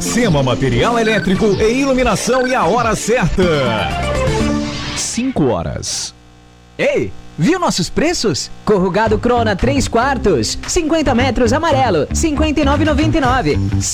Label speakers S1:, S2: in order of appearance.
S1: Iracema Material Elétrico e Iluminação e a hora certa. 5 horas.
S2: Ei, viu nossos preços? Corrugado Crona 3/4, 50 metros amarelo, R$ 59,99.